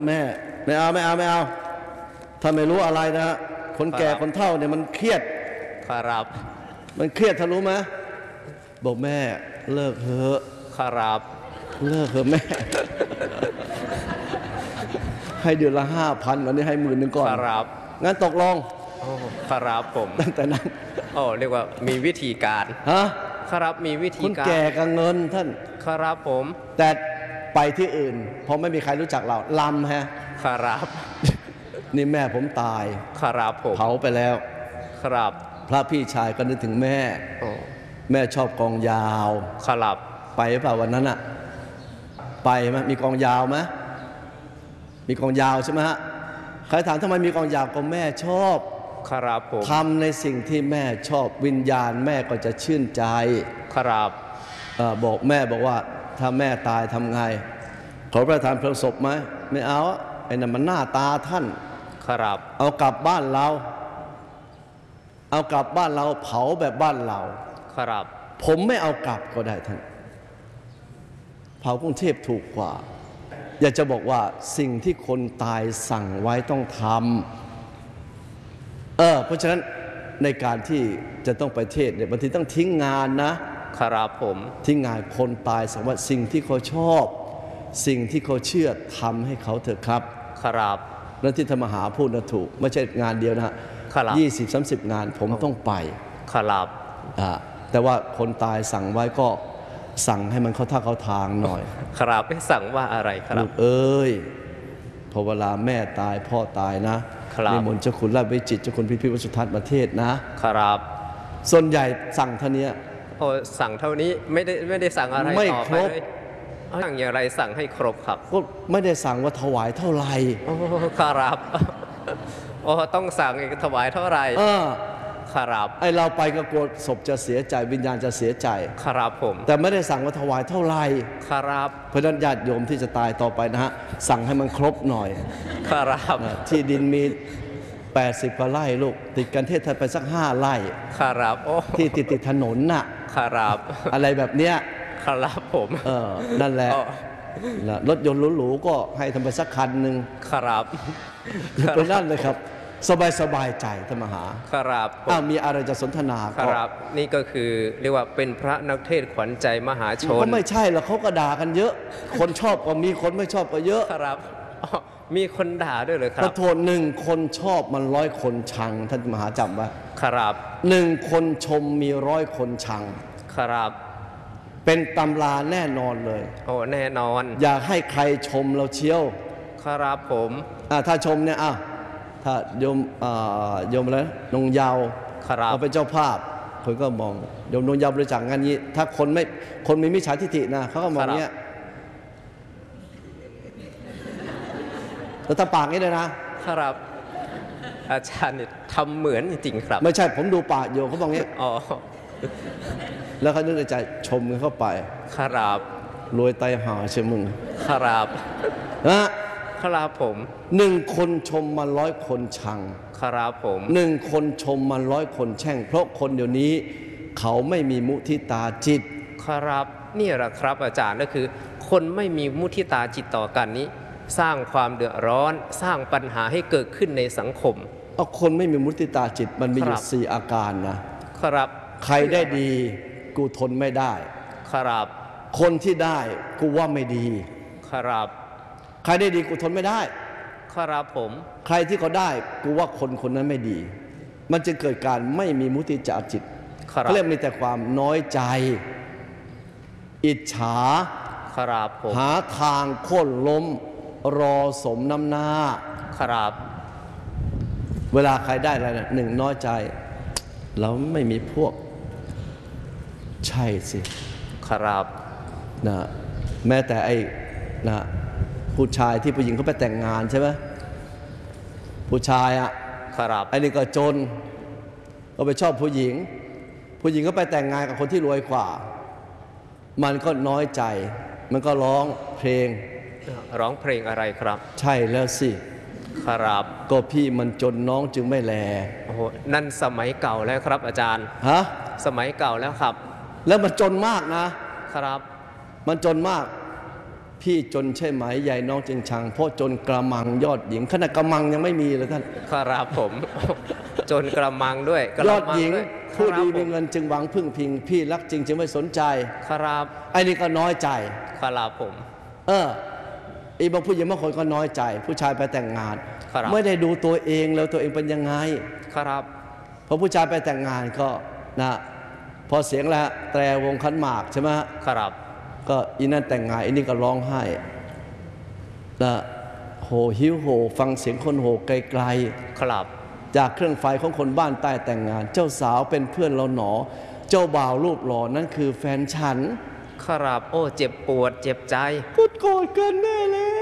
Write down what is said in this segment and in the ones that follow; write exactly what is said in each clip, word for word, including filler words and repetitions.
แม่ไม่เอาไม่เอาไม่เอาถ้าไม่รู้อะไรนะคนแก่คนเฒ่าเนี่ยมันเครียดครับมันเครียดทะลุไหมบอกแม่เลิกเถอะครับเลิกเถอะแม่ให้เดือนละห้าพันวันนี้ให้หมื่นหนึ่งก่อนครับงั้นตกลงครับผมตั้งแต่นั้นโอ้เรียกว่ามีวิธีการฮะครับมีวิธีการคนแก่กับเงินท่านครับผมแต่ไปที่อื่นเพราะไม่มีใครรู้จักเราลำฮะครับนี่แม่ผมตายครับผมเผาไปแล้วครับพระพี่ชายก็นึกถึงแม่แม่ชอบกองยาวครับไปเปล่าวันนั้นอะไปไหมมีกองยาวไหมมีกองยาวใช่ไหมฮะใครถามทำไมมีกองยาวก็แม่ชอบครับผมทำในสิ่งที่แม่ชอบวิญญาณแม่ก็จะชื่นใจครับบอกแม่บอกว่าถ้าแม่ตายทำไงขอพระทานเพลิงศพไหมไม่เอาไอ้นั่นมันหน้าตาท่านครับเอากลับบ้านเราเอากลับบ้านเราเผาแบบบ้านเราครับผมไม่เอากลับก็ได้ท่านเผากรุงเทพถูกกว่าอยากจะบอกว่าสิ่งที่คนตายสั่งไว้ต้องทำเออเพราะฉะนั้นในการที่จะต้องไปเทศเนี่ยบางทีต้องทิ้งงานนะครับผมทิ้งงานคนตายสั่งว่าสิ่งที่เขาชอบสิ่งที่เขาเชื่อทำให้เขาเถอะครับครับนั่นที่ธรรมหาพูดนะถูกไม่ใช่งานเดียวนะฮะยี่สิบสามสิบงานผมต้องไปครับอ่าแต่ว่าคนตายสั่งไว้ก็สั่งให้มันเข้าท่าเข้าทางหน่อยครับไม่สั่งว่าอะไรครับเอ้ยพอเวลาแม่ตายพ่อตายนะนิมนต์เจ้าคุณราชวิจิตรเจ้าคุณพิพิธวสุทัศน์ประเทศนะครับส่วนใหญ่สั่งเท่านี้พอสั่งเท่านี้ไม่ได้ไม่ได้สั่งอะไรต่อไปเลยสั่งอย่างไรสั่งให้ครบครับก็ไม่ได้สั่งว่าถวายเท่าไหร่โอ้ครับโอ้ต้องสั่งถวายเท่าไหร่ครับไอเราไปก็กลัวศพจะเสียใจวิญญาณจะเสียใจครับผมแต่ไม่ได้สั่งว่าถวายเท่าไหร่ครับเพราะฉะนั้นญาติโยมที่จะตายต่อไปนะฮะสั่งให้มันครบหน่อยครับที่ดินมีแปดสิบกว่าไร่ลูกติดกันเทศไทยไปสักห้าไร่ครับโอ้ที่ติดติดถนนน่ะครับอะไรแบบเนี้ยครับผมเออนั่นแหละรถยนต์หรูๆก็ให้ทำไปสักคันหนึ่งครับไปนั่นเลยครับสบายสบายใจธรรมหาครับอ้าวมีอะไรจะสนทนาครับนี่ก็คือเรียกว่าเป็นพระนักเทศขวัญใจมหาชนก็ไม่ใช่แล้วเขาก็ด่ากันเยอะคนชอบก็มีคนไม่ชอบก็เยอะครับมีคนด่าด้วยเลยครับขอโทษหนึ่งคนชอบมันร้อยคนชังท่านมหาจำไว้ครับหนึ่งคนชมมีร้อยคนชังครับเป็นตำราแน่นอนเลยโอ้แน่นอนอยากให้ใครชมเราเชียวครับผมอ่าถ้าชมเนี่ยอ่ะถ้าโยมอ่าโยมอะไรนงยาวเราเป็นเจ้าภาพคนก็มองโยมนงยาวบริจาคงานนี้ถ้าคนไม่คนมีมิจฉาทิฏฐินะเขาก็มองเนี้ยแล้วถ้าปากนี้เลยนะครับอาจารย์เนี่ยทำเหมือนจริงๆครับไม่ใช่ผมดูปากโยมเขาบอกเงี้ยอ๋อแล้วเขานึกในใจชมเข้าไปครับรวยไตหาเชื่อมึงครับนะครับผมหนึ่งคนชมมาร้อยคนชังครับผมหนึ่งคนชมมาร้อยคนแช่งเพราะคนเดี๋ยวนี้เขาไม่มีมุทิตาจิตครับนี่แหละครับอาจารย์ก็คือคนไม่มีมุทิตาจิตต่อกันนี้สร้างความเดือดร้อนสร้างปัญหาให้เกิดขึ้นในสังคมเอาคนไม่มีมุทิตาจิตมันมีอยู่สี่อาการนะครับใครได้ดีกูทนไม่ได้ครับคนที่ได้กูว่าไม่ดีครับใครได้ดีกูทนไม่ได้ครับผมใครที่เขาได้กูว่าคนคนนั้นไม่ดีมันจะเกิดการไม่มีมุทิตาจิตเขาเรียกมีแต่ความน้อยใจอิจฉาครับผมหาทางโค่นล้มรอสมน้ำหน้าครับเวลาใครได้อะไรนะหนึ่งน้อยใจเราไม่มีพวกใช่สิครับนะแม้แต่ไอ้นะผู้ชายที่ผู้หญิงเขาไปแต่งงานใช่ไหมผู้ชายอ่ะครับไอ้นี่ก็จนก็ไปชอบผู้หญิงผู้หญิงก็ไปแต่งงานกับคนที่รวยกว่ามันก็น้อยใจมันก็ร้องเพลงร้องเพลงอะไรครับใช่แล้วสิครับก็พี่มันจนน้องจึงไม่แลโอ้โหนั่นสมัยเก่าแล้วครับอาจารย์ฮะสมัยเก่าแล้วครับแล้วมันจนมากนะครับมันจนมากพี่จนใช่ไหมยายน้องจึงชังเพราะจนกระมังยอดหญิงขนาดกระมังยังไม่มีเลยท่านครับผม จนกระมังด้วยกระยอดมัหญิงด้วยผู้ดีครับผมีเงินจึงหวังพึ่งพิง พี่รักจริงจึงไม่สนใจครับไอ้นี่ก็น้อยใจครับผมเอออีบางผู้หญิงบางคนก็น้อยใจ ผู้ชายไปแต่งงานครับไม่ได้ดูตัวเองแล้วตัวเองเป็นยังไงครับพอผู้ชายไปแต่งงานก็นะพอเสียงแล้วแตรวงขันหมากใช่ไหมฮะครับก็อีนั่นแต่งงานอีนี่ก็ร้องไห้นะโหหิวโหฟังเสียงคนโหไกลครับๆจากเครื่องไฟของคนบ้านใต้แต่งงาน เจ้าสาวเป็นเพื่อนเราหนอ เจ้าบ่าวรูปหล่อนั่นคือแฟนฉันครับ โอ้เจ็บปวดเจ็บใจพูดโกรธกันแน่แล้ว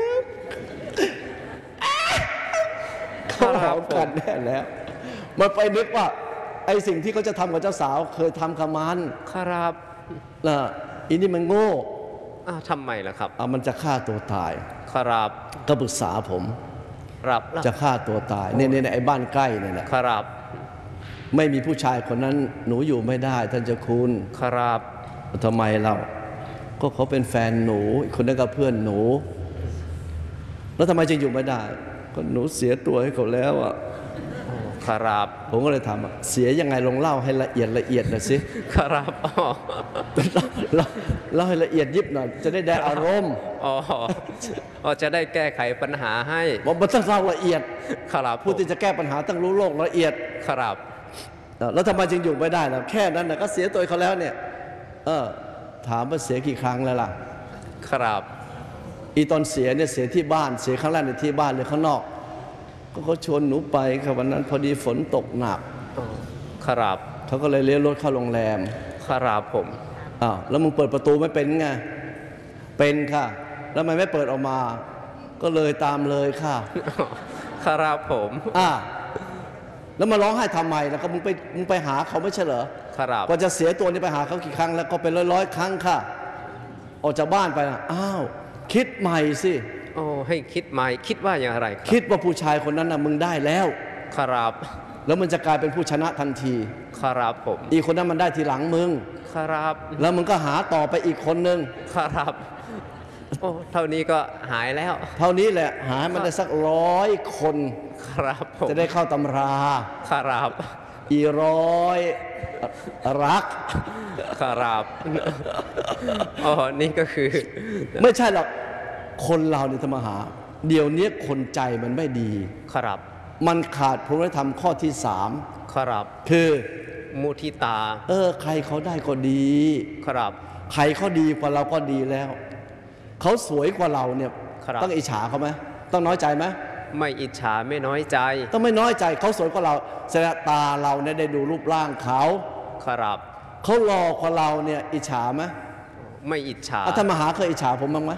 คเขารัหาบกันแน่แล้วมันไปนึกว่าไอ้สิ่งที่เขาจะทำกับเจ้าสาวเคยทำกับมันครับนะอีนี่มันโง่อ้าวทำไมล่ะครับอ่ะมันจะฆ่าตัวตายครับก็ปรึกษาผมครับแล้วจะฆ่าตัวตายเนี่ยเนี่ยไอ้บ้านใกล้เนี่ยนะครับไม่มีผู้ชายคนนั้นหนูอยู่ไม่ได้ท่านเจ้าคุณครับทำไมเราก็เขาเป็นแฟนหนูอีกคนนั้นก็เพื่อนหนู แล้วทำไมจึงอยู่ไม่ได้ก็หนูเสียตัวให้เขาแล้วอ่ะครับผมก็เลยถามว่าเสียยังไงลองเล่าให้ละเอียดละเอียดหน่อยสิครับอ๋อเล่าเล่าให้ละเอียดยิบหน่อยจะได้ได้อารมณ์อ๋ออ๋อจะได้แก้ไขปัญหาให้ว่ามันต้องเล่าละเอียดครับผู้ที่จะแก้ปัญหาต้องรู้โลกละเอียดครับแล้วทำไมจึงอยู่ไม่ได้ล่ะแค่นั้นนะก็เสียตัวเขาแล้วเนี่ยเออถามว่าเสียกี่ครั้งแล้วล่ะครับอีตอนเสียเนี่ยเสียที่บ้านเสียครั้งแรกในที่บ้านหรือข้างนอก ก็เขาชวนหนูไปครับวันนั้นพอดีฝนตกหนักอ๋อครับเขาก็เลยเลี้ยวรถเข้าโรงแรมครับผมอ้าวแล้วมึงเปิดประตูไม่เป็นไงเป็นค่ะ แล้วทำไมไม่เปิดออกมา ก็เลยตามเลยค่ะครับผมอ่าแล้วมาร้องไห้ทำไมแล้วก็มึงไปมึงไปหาเขาไม่ใช่เหรอครับกว่าจะเสียตัวนี้ไปหาเขากี่ครั้งแล้วก็เป็นร้อยร้อยๆครั้งค่ะ ออกจากบ้านไปนะอ้าวคิดใหม่สิโอ้ให้คิดใหม่คิดว่าอย่างไรครับคิดว่าผู้ชายคนนั้นนะมึงได้แล้วครับแล้วมันจะกลายเป็นผู้ชนะทันทีครับผมอีกคนนั้นมันได้ทีหลังมึงครับแล้วมึงก็หาต่อไปอีกคนนึงครับโอ้เท่านี้ก็หายแล้วเท่านี้แหละหาให้มันได้สักร้อยคนครับผมจะได้เข้าตำราครับอีร้อยรักครับอ๋อนี่ก็คือไม่ใช่หรอกคนเราเนี่ยธรรมหา เดี๋ยวนี้คนใจมันไม่ดีครับมันขาดพระธรรมข้อที่สามครับคือมุทิตาเออใครเขาได้ก็ดีครับใครเขาดีกว่าเราก็ดีแล้ว เขาสวยกว่าเราเนี่ยครับต้องอิจฉาเขาไหมต้องน้อยใจไหมไม่อิจฉาไม่น้อยใจต้องไม่น้อยใจเขาสวยกว่าเราแสดงตาเราเนี่ยได้ดูรูปร่างเขาครับเขาหล่อกว่าเราเนี่ยอิจฉาไหมไม่อิจฉาอ่ะท่านมหาเคยอิจฉาผมบ้างไหม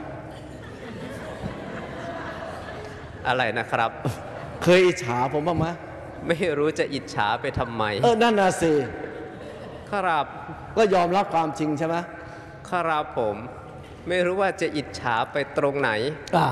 อะไรนะครับเคยอิจฉาผมบ้างไหมไม่รู้จะอิจฉาไปทำไมเออนั่นน่ะสิครับก็ยอมรับความจริงใช่ไหมครับผม ไม่รู้ว่าจะอิจฉาไปตรงไหนอ่า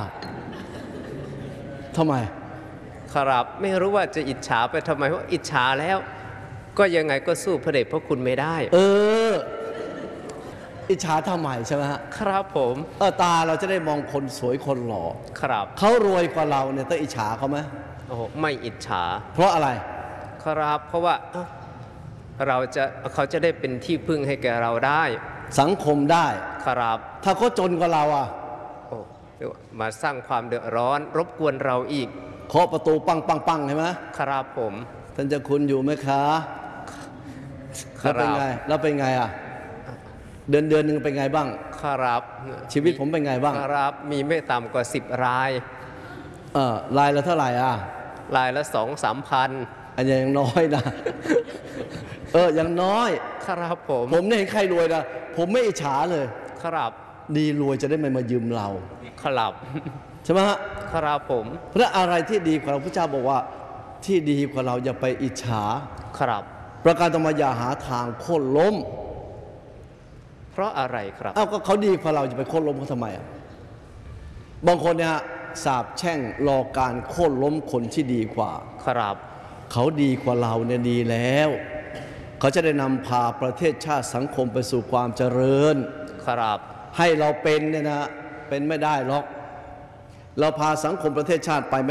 ทำไมครับ ไม่รู้ว่าจะอิจฉาไปทำไมเพราะอิจฉาแล้ว ก็ยังไงก็สู้พระเดชพระคุณไม่ได้เออ อิจฉาทำไมใช่ไหมฮะครับผมเออตาเราจะได้มองคนสวยคนหล่อครับเขารวยกว่าเราเนี่ยต้องอิจฉาเขาไหมโอ้โหไม่อิจฉาเพราะอะไรครับ เพราะว่าเอ้าเราจะเขาจะได้เป็นที่พึ่งให้แก่เราได้สังคมได้ครับถ้าเขาจนกว่าเราอ่ะโอ้เรียกว่ามาสร้างความเดือดร้อน รบกวนเราอีกเคาะประตูปังปังปังใช่ไหมครับผมท่านเจะคุณอยู่ไหมคะคแล้วรัเป็นบไงแล้วเป็นไงอ่ะเดือนเดือนหนึ่งเป็นไงบ้างครับชีวิตผมเป็นไงบ้างครับ มีไม่ต่ำกว่าสิบรายเออรายละเท่าไหร่อ่ะรายละสองสามพันอันนี้ยังน้อยนะ เออยังน้อยครับผมผมเนี่ยเห็นใครรวยนะผมไม่อิจฉาเลยครับดีรวยจะได้ไม่มายืมเราครับใช่ไหมฮะครับผมเพราะอะไรที่ดีกว่าเราพระเจ้าบอกว่าที่ดีกว่าเราอย่าไปอิจฉาครับประการต่อมาอย่าหาทางโค่นล้มเพราะอะไรครับเอ้าก็เขาดีกว่าเราจะไปโค่นล้มเขาทำไมอ่ะบางคนเนี่ยสาบแช่งรอการโค่นล้มคนที่ดีกว่าครับเขาดีกว่าเราเนี่ยดีแล้ว เขาจะได้นำพาประเทศชาติสังคมไปสู่ความเจริญครับให้เราเป็นเนี่ยนะเป็นไม่ได้หรอก เราพาสังคมประเทศชาติไป